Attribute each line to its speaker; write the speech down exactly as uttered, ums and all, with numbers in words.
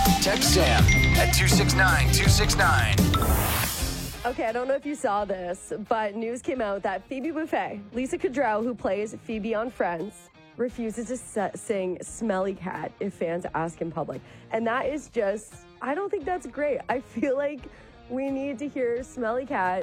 Speaker 1: Text Sam at two six nine two six nine.
Speaker 2: Okay, I don't know if you saw this, but news came out that Phoebe Buffay, Lisa Kudrow, who plays Phoebe on Friends, refuses to se- sing Smelly Cat if fans ask in public. And that is just, I don't think that's great. I feel like we need to hear Smelly Cat